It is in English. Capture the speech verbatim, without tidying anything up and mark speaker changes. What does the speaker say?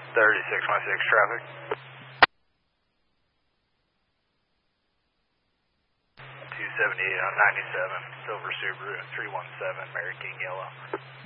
Speaker 1: thirty-six one six traffic. two seventy-eight on ninety-seven, Silver Subaru, three one seven, Mary King Yellow.